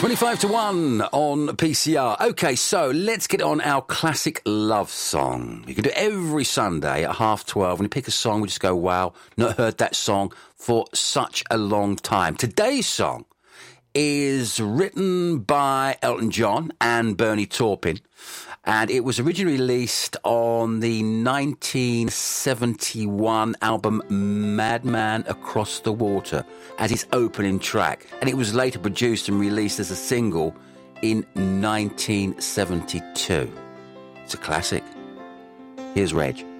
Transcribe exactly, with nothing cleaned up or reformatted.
twenty-five to one on P C R. OK, so let's get on our classic love song. You can do it every Sunday at half twelve. When you pick a song, we just go, wow, not heard that song for such a long time. Today's song is written by Elton John and Bernie Taupin, and it was originally released on the nineteen seventy-one album Madman Across the Water as its opening track, and it was later produced and released as a single in nineteen seventy-two. It's a classic. Here's Reg.